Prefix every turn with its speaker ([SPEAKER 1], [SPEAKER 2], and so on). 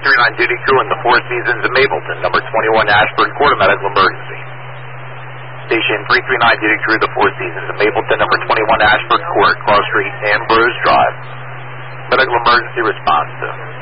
[SPEAKER 1] 339 duty crew in the Four Seasons in Mapleton, number 21 Ashford Court, a medical emergency. Station 339 duty crew, the Four Seasons in Mapleton, number 21 Ashford Court, Cross Street, Ambrose Drive. Medical emergency response to.